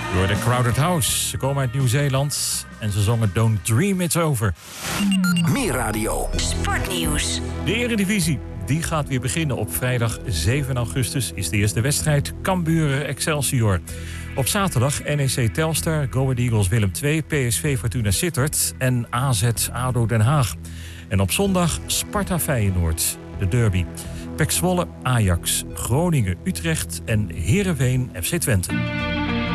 Door de Crowded House. Ze komen uit Nieuw-Zeeland en ze zongen Don't Dream It's Over. Meer radio. Sportnieuws. De Eredivisie. Die gaat weer beginnen. Op vrijdag 7 augustus is de eerste wedstrijd Cambuur-Excelsior. Op zaterdag NEC Telstar, Go Ahead Eagles Willem II, PSV Fortuna Sittard en AZ ADO Den Haag. En op zondag Sparta Feyenoord, de derby. PEC Zwolle Ajax, Groningen Utrecht en Heerenveen FC Twente.